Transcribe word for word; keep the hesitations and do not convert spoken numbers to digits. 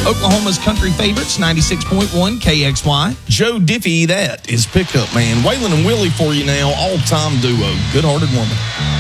Oklahoma's country favorites, ninety-six point one K X Y. Joe Diffie, that is Pickup Man. Waylon and Willie for you now, all-time duo. Good-hearted woman.